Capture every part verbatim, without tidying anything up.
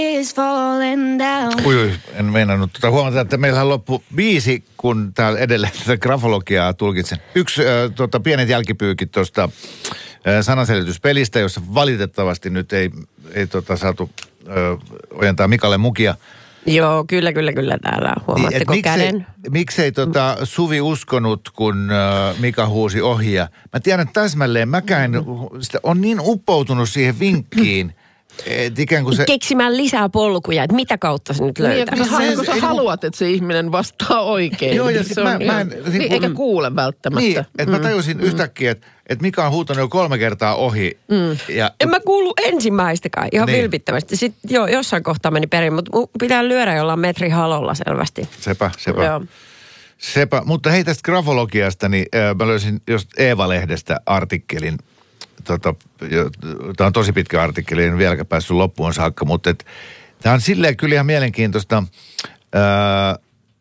Ui, ui, en meinannut tuota huomata, että meillähän loppui viisi, kun täällä edelleen tätä grafologiaa tulkitsen. Yksi äh, tota, pienet jälkipyykit tuosta äh, sanaselityspelistä, jossa valitettavasti nyt ei, ei tota, saatu äh, ojentaa Mikalle mukia. Joo, kyllä, kyllä, kyllä täällä. Huomaatteko niin, käden? Miksei, miksei tota, Suvi uskonut, kun äh, Mika huusi ohia? Mä tiedän täsmälleen, mäkään on niin uppoutunut siihen vinkkiin, et ikään kuin se... Keksimään lisää polkuja, että mitä kautta se nyt löytää. Niin, kun, kun sä haluat, että se ihminen vastaa oikein. Joo, ja se sit mä, on, mä en, niin, niin, eikä kuule välttämättä. Niin, että mm. mä tajusin mm. yhtäkkiä, että et Mika on huutanut jo kolme kertaa ohi. Mm. Ja, en mä kuulu ensimmäistäkään, ihan niin. vilpittömästi. Sitten joo, jossain kohtaa meni perin, mutta pitää lyödä jollain metri halolla selvästi. Sepä, sepä. Joo. Sepä, mutta hei tästä grafologiasta, niin äh, mä löysin just Eeva-lehdestä artikkelin. Tota, tämä on tosi pitkä artikkeli, en vieläkään päässyt loppuun saakka, mutta tämä on silleen kyllä ihan mielenkiintoista. Ää,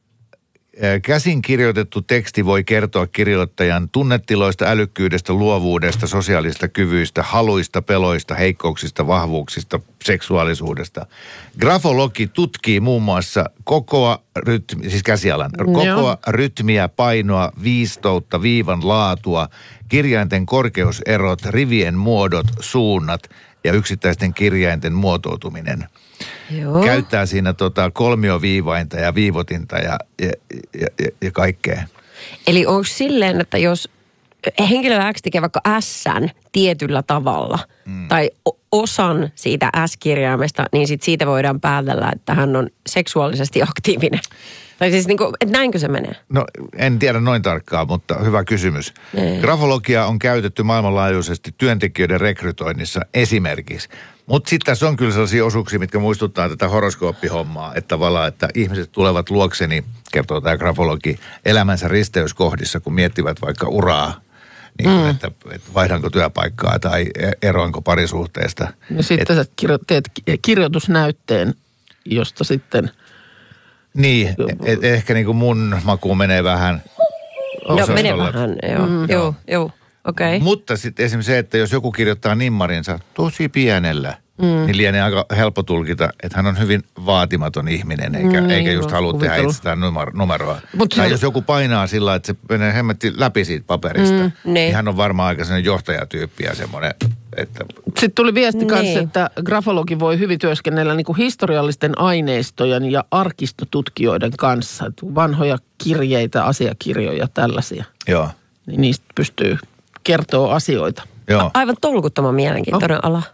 käsin kirjoitettu teksti voi kertoa kirjoittajan tunnetiloista, älykkyydestä, luovuudesta, sosiaalisista kyvyistä, haluista, peloista, heikkouksista, vahvuuksista, seksuaalisuudesta. Grafologi tutkii muun muassa kokoa, rytmi, siis käsialan, kokoa, Joo. rytmiä, painoa, viistoutta, viivan laatua, kirjainten korkeuserot, rivien muodot, suunnat ja yksittäisten kirjainten muotoutuminen. Joo. Käyttää siinä tota kolmioviivainta ja viivotinta ja, ja, ja, ja, ja kaikkea. Eli onko silleen, että jos henkilö X tekee vaikka S:n tietyllä tavalla mm. tai osan siitä S-kirjaimesta, niin sit siitä voidaan päätellä, että hän on seksuaalisesti aktiivinen. Tai siis niin kuin, että näinkö se menee? No en tiedä noin tarkkaan, mutta hyvä kysymys. Ei. Grafologia on käytetty maailmanlaajuisesti työntekijöiden rekrytoinnissa esimerkiksi. Mutta sitten tässä on kyllä sellaisia osuuksia, mitkä muistuttaa tätä horoskooppihommaa, että tavallaan, että ihmiset tulevat luokseni, kertoo tämä grafologi, elämänsä risteyskohdissa, kun miettivät vaikka uraa, niin kuin, mm. että, että vaihdanko työpaikkaa tai eroinko parisuhteesta. Ja sitten et, sä kirjo, teet kirjoitusnäytteen, josta sitten... Niin, et, ehkä niin kuin mun makuun menee vähän... No menee vähän, joo, mm. joo, joo. Okay. Mutta sitten esimerkiksi se, että jos joku kirjoittaa nimmarinsa tosi pienellä, mm. niin lienee aika helppo tulkita, että hän on hyvin vaatimaton ihminen, eikä, mm, eikä just halua tehdä itsestään numer- numeroa. Mut tai se... jos joku painaa sillä, että se menee hemmetti läpi siitä paperista, mm, niin. niin hän on varmaan aika sellainen johtajatyyppi ja semmoinen, että... Sitten tuli viesti kanssa, niin. että grafologi voi hyvin työskennellä niin kuin historiallisten aineistojen ja arkistotutkijoiden kanssa. Vanhoja kirjeitä, asiakirjoja, tällaisia. Joo. Niin niistä pystyy... kertoo asioita. Joo. Aivan tolkuttoman mielenkiintoinen oh. ala.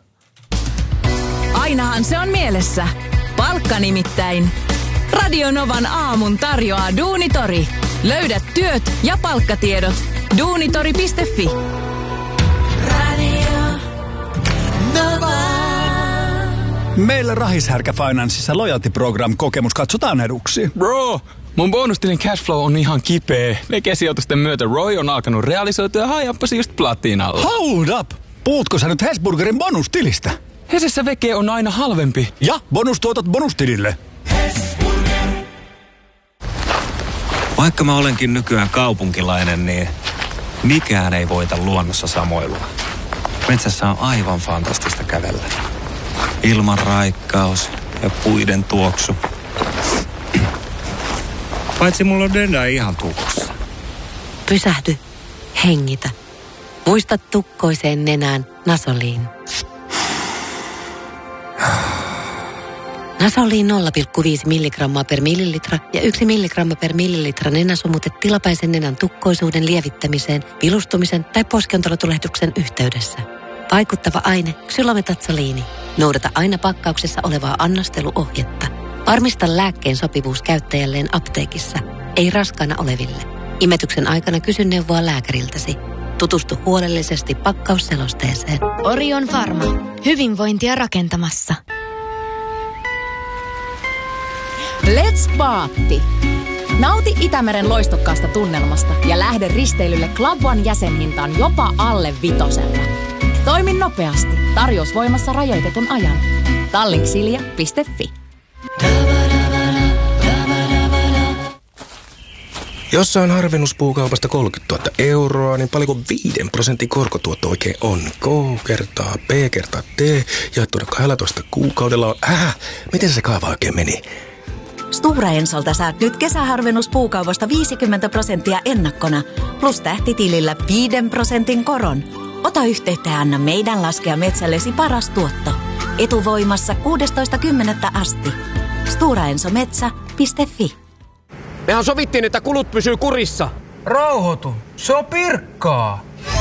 Ainahan se on mielessä. Palkka nimittäin. Radio Novan aamun tarjoaa Duunitori. Löydät työt ja palkkatiedot. duunitori piste fi. Radio Nova. Meillä Rahishärkä Financeissa Loyalty Program -kokemus katsotaan eduksi. Bro, mun bonustilin cashflow on ihan kipeä. Veke-sijoitusten myötä Roy on alkanut realisoitua ja hajappasi just platinalla. Hold up! Puhutko sä nyt Hesburgerin bonustilistä? Hesessä veke on aina halvempi. Ja bonustuotot bonustilille. Hesburger. Vaikka mä olenkin nykyään kaupunkilainen, niin mikään ei voita luonnossa samoilua. Metsässä on aivan fantastista kävellä. Ilman raikkaus ja puiden tuoksu. Paitsi mulla on denda ihan tukossa. Pysähdy. Hengitä. Muista tukkoiseen nenään Nasoliin. Nasoliin nolla pilkku viisi milligrammaa per millilitra ja yksi milligramma per millilitra nenäsumutet tilapäisen nenän tukkoisuuden lievittämiseen, vilustumisen tai poskiontelotulehduksen yhteydessä. Vaikuttava aine ksylometatsoliini. Noudata aina pakkauksessa olevaa annosteluohjetta. Varmista lääkkeen sopivuus käyttäjälleen apteekissa, ei raskaana oleville. Imetyksen aikana kysy neuvoa lääkäriltäsi. Tutustu huolellisesti pakkausselosteeseen. Orion Pharma. Hyvinvointia rakentamassa. Let's Baatti. Nauti Itämeren loistokkaasta tunnelmasta ja lähde risteilylle Club One jäsenhintaan jopa alle vitosella. Toimi nopeasti. Tarjous voimassa rajoitetun ajan. Tallink-silja piste fi. Jos saan harvennuspuukaupasta kolmekymmentätuhatta euroa, niin paljonko viiden prosentin korkotuotto oikein on? K kertaa B kertaa D jaettuna kaksitoista kuukaudella on... Äh, miten se kaava oikein meni? Stora Ensolta saat nyt kesäharvennuspuukaupasta viisikymmentä prosenttia ennakkona, plus tähtitilillä viiden prosentin koron. Ota yhteyttä ja anna meidän laskea metsällesi paras tuotto. Etuvoimassa kuudestoista kymmenettä asti. stora enso metsä piste fi. Mehän sovittiin, että kulut pysyy kurissa. Rauhoitu. Se on Pirkkaa.